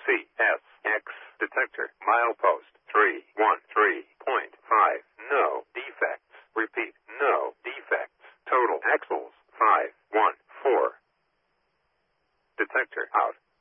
CSX detector. Milepost 313.5. No defects. Repeat, no defects. Total axles 514. Detector out.